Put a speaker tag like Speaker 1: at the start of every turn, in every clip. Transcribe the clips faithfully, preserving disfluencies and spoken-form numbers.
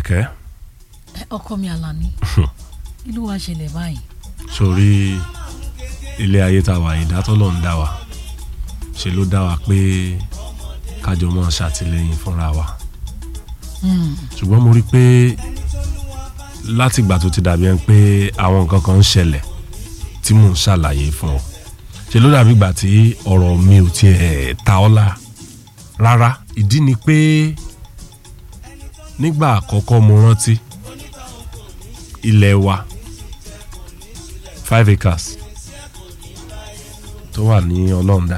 Speaker 1: Àbẹ̀kẹ́.
Speaker 2: ọkọ mi Àlàní kí ló wá ṣẹlẹ̀ báyìí.
Speaker 1: sórí ilé ayé tá a wà yìí dátọ́ ló ń dá wa ṣe ló dá wa pé kájọ mọ́ ṣàtìlẹ́yìn fúnra wa ṣùgbọ́n mo rí pé látìgbà tó ti dàbí ẹni pé àwọn nǹkan kan ń ṣẹlẹ̀ tí mò ń ṣàlàyé fún ọ ṣe ló dàbí ìgbà tí ọ̀rọ̀ mi ò tiẹ̀ ta ọ́ là rárá. ìdí ni pé nígbà àkọ́kọ́ mo rántí ilẹ̀ wa five acres tó wà ní ọlọ́ọ̀dà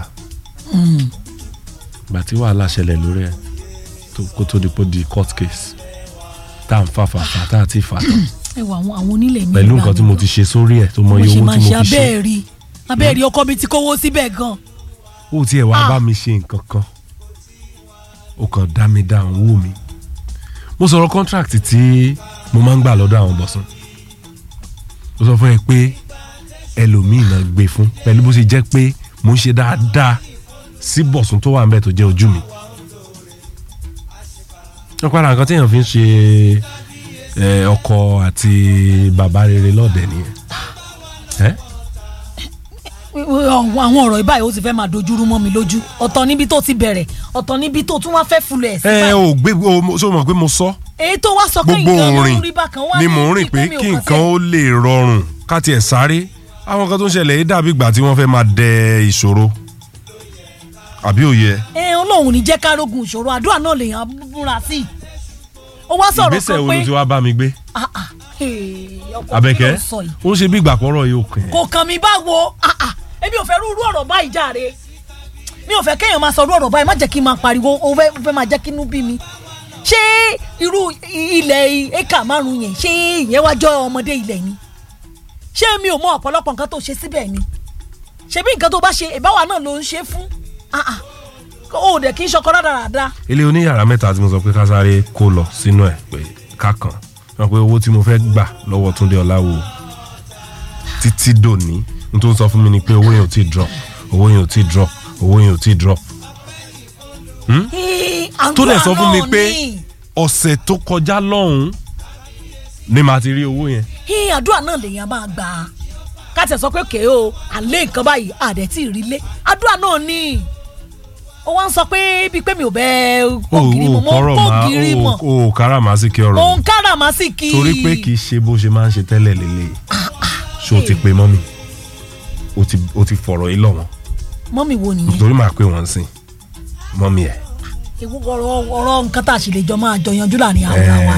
Speaker 1: ìgbà tí wàhálà ṣẹlẹ̀ lórí ẹ̀ kó tó di pé di court case tá à ń fà fà fà tá à ti fà tán
Speaker 2: ẹ wọ àwọn àwọn onílẹ̀ mi
Speaker 1: pẹ̀lú nǹkan tí mo ti ṣe sórí ẹ̀ tó mọ iye owó tí mo fi ṣe.
Speaker 2: abẹ́ẹ̀rí abẹ́ẹ̀rí ọkọ mi ti kówó síbẹ̀ gan.
Speaker 1: ó tiẹ̀ wá bá mi ṣe nǹkan kan ó kàn dá mi dá òun wò mí mo sọ̀rọ̀ contract tí mo máa ń gbà lọ́dọ̀ àwọn bọ̀sùn mo sọ fún ẹ pé ẹlòmíì náà gbé fún pẹ̀lú bó ṣe jẹ́ pé mo ń ṣe dáadáa sí bọ̀sùn tó wà ń bẹ̀ tó jẹ́ ojú mi. wọ́n padà nǹkan téèyàn fi ń ṣe ọkọ àti bàbá rere lọ́ọ̀dẹ̀ nìyẹn.
Speaker 2: àwọn ọ̀rọ̀ ìbáyìí ó sì fẹ́ máa dojúrú mọ́ mi lójú ọ̀tọ̀ níbi tó ti bẹ̀rẹ̀ ọ̀tọ̀ níbi tó tún wá fẹ́ fulẹ̀ ẹ̀ sí báyìí.
Speaker 1: ẹ ò gbé o sọ mọ̀ pé mo sọ.
Speaker 2: èyí tó wá sọ pé nǹkan ló ń rí bákan wá
Speaker 1: ni mò ń rìn pé kí nǹkan ó lè rọrùn ká tiẹ̀ sáré àwọn kan tó ń ṣẹlẹ̀ yìí dàbí ìgbà tí wọ́n fẹ́ máa dẹ ìṣòro àbí òye.
Speaker 2: ẹ Ọlọ́run ní jẹ́ ká rógun ìṣòro àdúrà náà lèèyàn múra sí i. ó wá sọ̀rọ̀ kan pé
Speaker 1: ìgbésẹ̀ wo ló ti wá bá mi gbé. Àbẹ̀kẹ́ ó ń ṣe bí ìgbà pọ̀rọ̀ yìí ò kàn.
Speaker 2: kò kàn mí báwo èmi ò fẹ́ rú irú ọ̀rọ̀ báyìí járe mi ò fẹ́ kéèyàn máa sọ irú ọ̀rọ̀ báyìí má jẹ́ kí n máa pariwo ó fẹ́ máa jẹ́ kí inú bí mi. ṣé irú ilẹ̀ éka márùn-ún yẹn ṣé ìyẹn wá jọ ọmọdé ilẹ̀ ni ṣé mi ò mọ ọ̀pọ̀lọpọ̀ nǹkan tó ṣe síbẹ̀ ni ṣebí nǹkan tó bá ṣe ìbáwa náà ló ń ṣe fún ó dẹ̀ kí n ṣọkọ rádaràda.
Speaker 1: ilé oníyàrá mẹ́ta tí mo sọ pé ká sáré kó lọ sínú ẹ̀ pé ká kàn wọ́n pé owó tí mo fẹ́ gbà lọ́wọ́ Túndé Ọláwò títí dòní n tó ń sọ fún mi ni pé owó yẹn ò tí drop owó yẹn ò tí drop owó yẹn ò tí drop. tó dẹ̀ sọ fún mi pé ọ̀sẹ̀ tó kọjá lọ́hùn-ún ni màá ti rí owó yẹn.
Speaker 2: àdúrà náà lèèyàn máa gbà á ká tẹ̀ sọ pé kèé o àlé nǹkan báyìí àdẹ̀ tí ì rí lé àdúrà náà ni ó wá ń sọ pé bíi pé mi ò bẹ́ẹ̀ kógiri mọ̀ mọ́ kógiri mọ̀
Speaker 1: o káràmásìkì ọ̀rọ̀
Speaker 2: òun káràmásìkì
Speaker 1: torí pé kì í ṣe bó ṣe máa ń ṣe tẹ́lẹ̀ lélẹ̀ ṣé o ti pe mọ́mì o ti fọ̀rọ̀ yìí lọ̀ wọ́n.
Speaker 2: mọ́mì wo nìyẹn.
Speaker 1: nítorí màá pè wọ́n sìn mọ́mì ẹ̀.
Speaker 2: ewu ọ̀rọ̀ ọ̀rọ̀ nǹkan tá a sì lè jọ máa jọ yanjú láàrin ara wa.